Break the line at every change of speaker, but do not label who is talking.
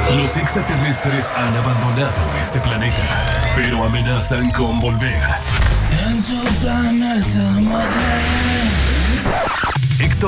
Los extraterrestres han abandonado este planeta, pero amenazan con volver.
En tu planeta